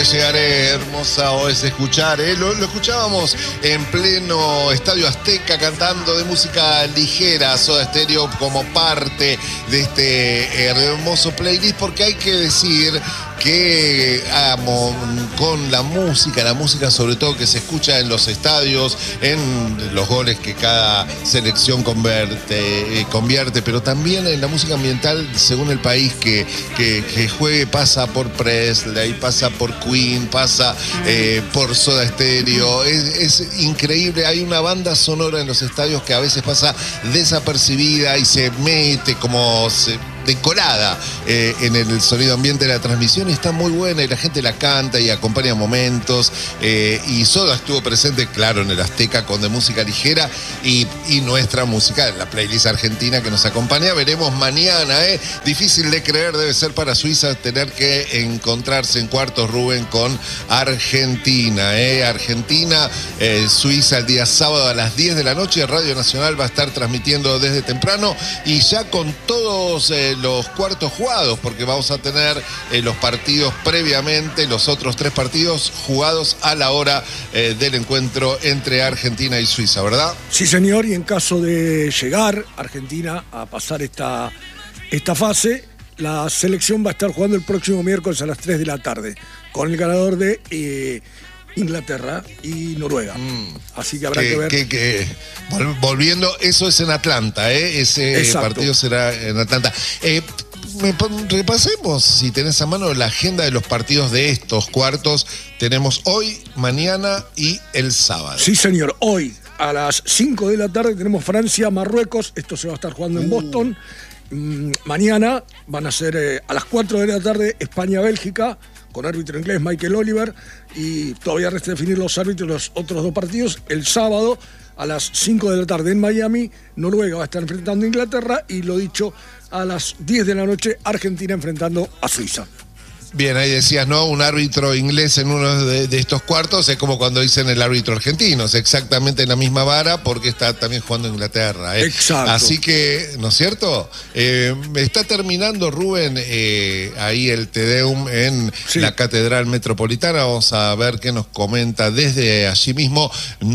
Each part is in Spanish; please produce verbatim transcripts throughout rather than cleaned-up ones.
siempre llegaré, hermosa o es escuchar, ¿eh? Lo, lo escuchábamos en pleno Estadio Azteca cantando de música ligera, Soda Stereo como parte de este hermoso playlist, porque hay que decir que amo con la música, la música sobre todo que se escucha en los estadios, en los goles que cada selección convierte, eh, convierte, pero también en la música ambiental según el país que, que, que juegue, pasa por Presley, pasa por Queen, pasa eh, por Soda Stereo, es, es increíble, hay una banda sonora en los estadios que a veces pasa desapercibida y se mete como... Se, decorada eh, en el sonido ambiente de la transmisión, y está muy buena y la gente la canta y acompaña momentos, eh, y Soda estuvo presente, claro, en el Azteca con de música ligera y, y nuestra música, la playlist argentina que nos acompaña. Veremos mañana, eh, difícil de creer debe ser para Suiza tener que encontrarse en cuartos, Rubén, con Argentina, eh, Argentina, eh, Suiza el día sábado a las diez de la noche. Radio Nacional va a estar transmitiendo desde temprano y ya con todos eh, los cuartos jugados, porque vamos a tener eh, los partidos previamente, los otros tres partidos jugados a la hora eh, del encuentro entre Argentina y Suiza, ¿verdad? Sí, señor, y en caso de llegar Argentina a pasar esta, esta fase, la selección va a estar jugando el próximo miércoles a las tres de la tarde, con el ganador de eh, Inglaterra y Noruega. Mm. Así que habrá que, que ver. Que, que, volviendo, eso es en Atlanta, ¿eh? Ese Exacto. partido será en Atlanta. Eh, me, repasemos, si tenés a mano, la agenda de los partidos de estos cuartos. Tenemos hoy, mañana y el sábado. Sí, señor. Hoy, a las cinco de la tarde, tenemos Francia-Marruecos. Esto se va a estar jugando en uh. Boston. Mm, mañana van a ser eh, a las cuatro de la tarde España-Bélgica, con árbitro inglés Michael Oliver, y todavía resta definir los árbitros de los otros dos partidos. El sábado, a las cinco de la tarde en Miami, Noruega va a estar enfrentando a Inglaterra, y lo dicho, a las diez de la noche, Argentina enfrentando a Suiza. Bien, ahí decías, ¿no? Un árbitro inglés en uno de, de estos cuartos es como cuando dicen el árbitro argentino, es exactamente en la misma vara porque está también jugando Inglaterra. ¿eh? Exacto. Así que, ¿no es cierto? Eh, está terminando, Rubén, eh, ahí el Te Deum en sí. la Catedral Metropolitana. Vamos a ver qué nos comenta desde allí mismo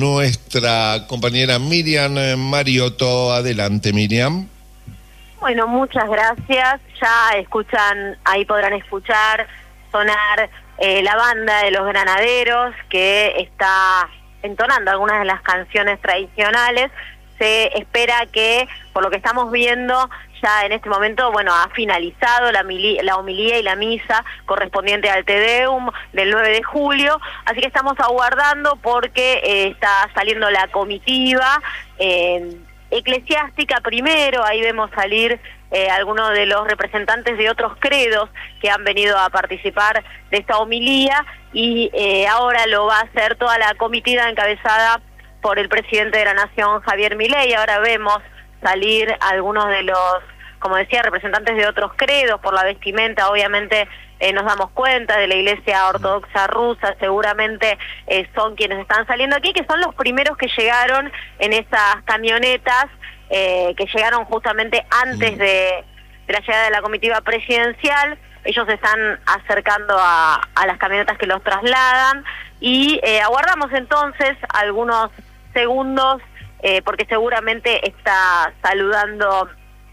nuestra compañera Miriam Mariotto. Adelante, Miriam. Bueno, muchas gracias. Ya escuchan, ahí podrán escuchar sonar eh, la banda de los granaderos que está entonando algunas de las canciones tradicionales. Se espera que, por lo que estamos viendo, ya en este momento, bueno, ha finalizado la, mili, la homilía y la misa correspondiente al Te Deum del nueve de julio, así que estamos aguardando porque eh, está saliendo la comitiva eh, eclesiástica primero. Ahí vemos salir eh, algunos de los representantes de otros credos que han venido a participar de esta homilía, y eh, ahora lo va a hacer toda la comitiva encabezada por el presidente de la Nación, Javier Milei. Ahora vemos salir algunos de los, como decía, representantes de otros credos. Por la vestimenta, obviamente, eh, nos damos cuenta de la Iglesia Ortodoxa Rusa, seguramente eh, son quienes están saliendo aquí, que son los primeros que llegaron en esas camionetas, eh, que llegaron justamente antes de, de la llegada de la comitiva presidencial. Ellos se están acercando a, a las camionetas que los trasladan, y eh, aguardamos entonces algunos segundos, eh, porque seguramente está saludando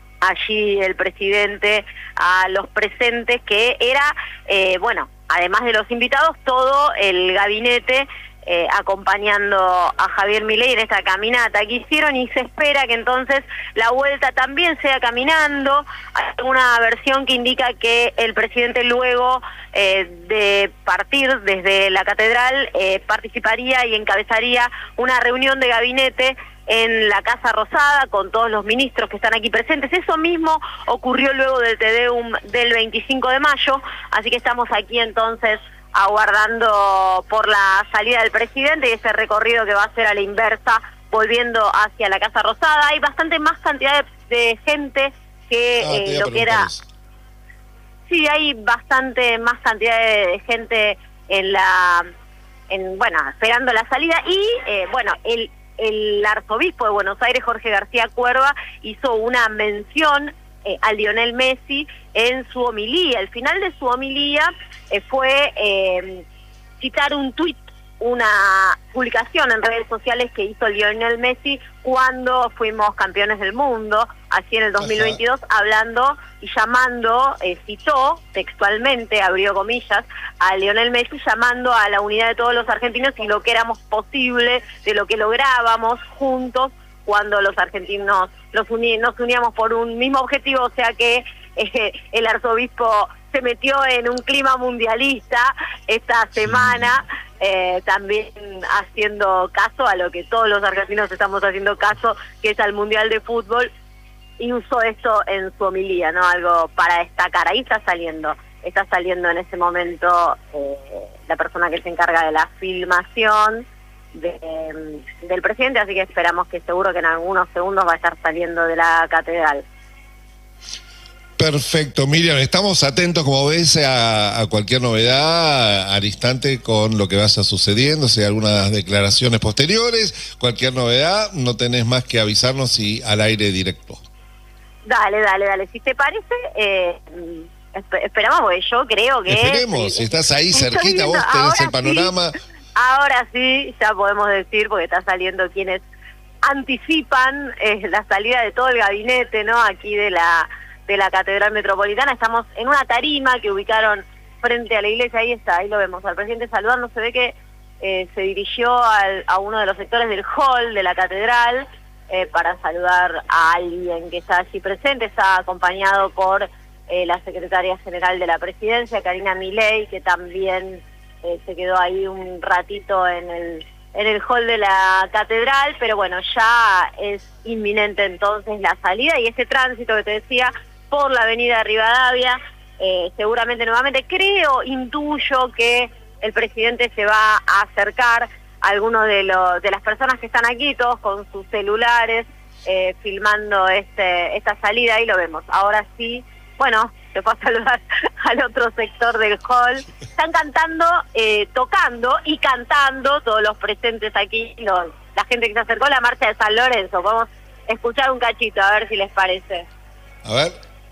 allí el presidente a los presentes, que era, eh, bueno, además de los invitados, todo el gabinete eh, acompañando a Javier Milei en esta caminata que hicieron, y se espera que entonces la vuelta también sea caminando. Hay alguna versión que indica que el presidente, luego eh, de partir desde la catedral, eh, participaría y encabezaría una reunión de gabinete en la Casa Rosada con todos los ministros que están aquí presentes. Eso mismo ocurrió luego del Te Deum del veinticinco de mayo, así que estamos aquí entonces aguardando por la salida del presidente y ese recorrido que va a hacer a la inversa, volviendo hacia la Casa Rosada. Hay bastante más cantidad de, de gente que ah, eh, lo que era... Eso. Sí, hay bastante más cantidad de gente en la... en bueno, esperando la salida, y eh, bueno, el el arzobispo de Buenos Aires, Jorge García Cuerva, hizo una mención eh, a Lionel Messi en su homilía. El final de su homilía eh, fue eh, citar un tuit, una publicación en redes sociales que hizo Lionel Messi cuando fuimos campeones del mundo, así en el dos mil veintidós, Ajá. hablando y llamando, eh, citó textualmente, abrió comillas, a Lionel Messi llamando a la unidad de todos los argentinos y lo que éramos posible, de lo que lográbamos juntos cuando los argentinos nos, uní, nos uníamos por un mismo objetivo, o sea que eh, el arzobispo se metió en un clima mundialista esta semana, eh, también haciendo caso a lo que todos los argentinos estamos haciendo caso, que es al Mundial de Fútbol, y usó esto en su homilía, ¿no? Algo para destacar. Ahí está saliendo, está saliendo en ese momento eh, la persona que se encarga de la filmación de, eh, del presidente, así que esperamos que seguro que en algunos segundos va a estar saliendo de la catedral. Perfecto, Miriam, estamos atentos, como ves, a, a cualquier novedad al instante con lo que vaya sucediendo, si hay algunas declaraciones posteriores, cualquier novedad, no tenés más que avisarnos y al aire directo. Dale, dale, dale, si te parece, eh, esp- esperamos, porque yo creo que... Esperemos, si estás ahí cerquita, vos tenés el panorama. Sí, ahora sí, ya podemos decir, porque está saliendo quienes anticipan eh, la salida de todo el gabinete, ¿no?, aquí de la... de la Catedral Metropolitana. Estamos en una tarima que ubicaron frente a la iglesia, ahí está, ahí lo vemos, al presidente saludando, se ve que eh, se dirigió al, a uno de los sectores del hall de la catedral eh, para saludar a alguien que está allí presente, está acompañado por eh, la secretaria general de la presidencia, Karina Milei, que también eh, se quedó ahí un ratito en el en el hall de la catedral, pero bueno, ya es inminente entonces la salida y ese tránsito que te decía por la avenida Rivadavia, eh, seguramente nuevamente creo, intuyo que el presidente se va a acercar a algunos de, los de las personas que están aquí, todos con sus celulares, eh, filmando este esta salida, ahí lo vemos. Ahora sí, bueno, se fue a saludar al otro sector del hall. Están cantando, eh, tocando y cantando todos los presentes aquí, los, la gente que se acercó a la marcha de San Lorenzo. Vamos a escuchar un cachito, a ver si les parece. A ver.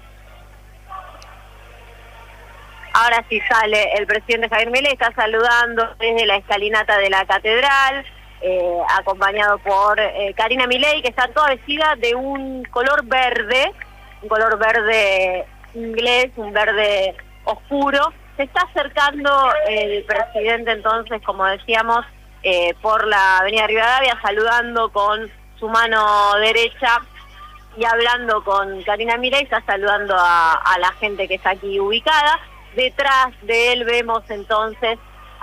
Ahora sí sale el presidente Javier Milei, está saludando desde la escalinata de la catedral, eh, acompañado por eh, Karina Milei, que está toda vestida de un color verde, un color verde inglés, un verde oscuro. Se está acercando el presidente entonces, como decíamos, eh, por la avenida Rivadavia, saludando con su mano derecha y hablando con Karina Milei, está saludando a, a la gente que está aquí ubicada. Detrás de él vemos entonces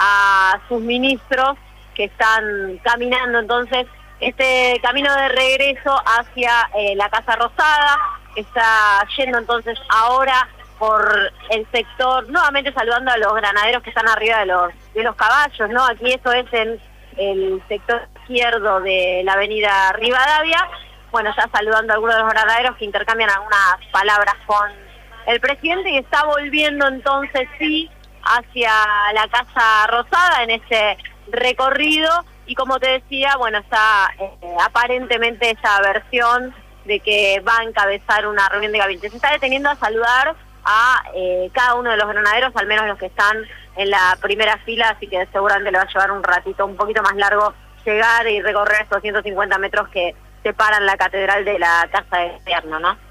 a sus ministros que están caminando entonces este camino de regreso hacia eh, la Casa Rosada. Está yendo entonces ahora por el sector, nuevamente saludando a los granaderos que están arriba de los de los caballos, ¿no? Aquí eso es en el sector izquierdo de la avenida Rivadavia. Bueno, está saludando a algunos de los granaderos que intercambian algunas palabras con el presidente y está volviendo entonces sí hacia la Casa Rosada en ese recorrido y como te decía, bueno, está eh, aparentemente esa versión de que va a encabezar una reunión de gabinete. Se está deteniendo a saludar a eh, cada uno de los granaderos, al menos los que están en la primera fila, así que seguramente le va a llevar un ratito un poquito más largo llegar y recorrer estos ciento cincuenta metros que separan la catedral de la Casa de Gobierno, ¿no?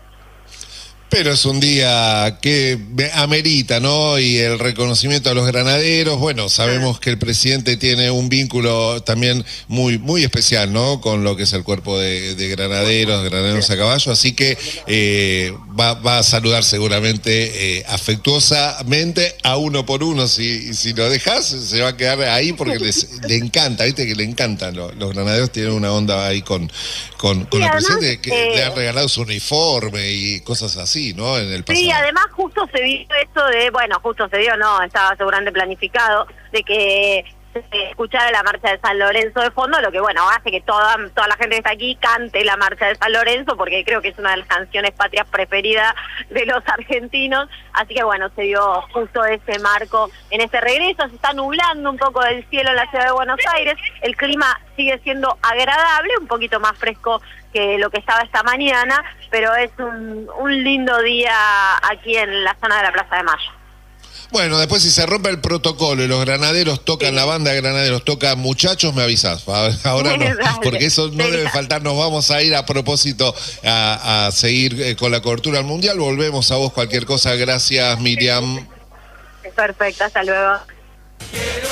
Pero es un día que amerita, ¿no? Y el reconocimiento a los granaderos, bueno, sabemos que el presidente tiene un vínculo también muy muy especial, ¿no? Con lo que es el cuerpo de, de granaderos, granaderos a caballo, así que eh, va, va a saludar seguramente eh, afectuosamente a uno por uno, si, si lo dejas, se va a quedar ahí porque les, le encanta, ¿viste? Que le encantan, los, los granaderos tienen una onda ahí con, con, con el presidente, que eh... le han regalado su uniforme y cosas así. ¿No? En el pasado. Sí, además justo se vio esto de, bueno, justo se vio, no, estaba seguramente planificado, de que se escuchara la marcha de San Lorenzo de fondo, lo que bueno, hace que toda, toda la gente que está aquí cante la marcha de San Lorenzo, porque creo que es una de las canciones patrias preferidas de los argentinos, así que bueno, se dio justo ese marco en este regreso. Se está nublando un poco el cielo en la ciudad de Buenos Aires, el clima sigue siendo agradable, un poquito más fresco que lo que estaba esta mañana, pero es un, un lindo día aquí en la zona de la Plaza de Mayo. Bueno, después si se rompe el protocolo y los granaderos tocan, sí. la banda de granaderos toca muchachos, me avisas. Ahora no, porque eso no debe faltar. Nos vamos a ir a propósito a, a seguir con la cobertura del Mundial. Volvemos a vos cualquier cosa. Gracias, Miriam. Perfecto, hasta luego.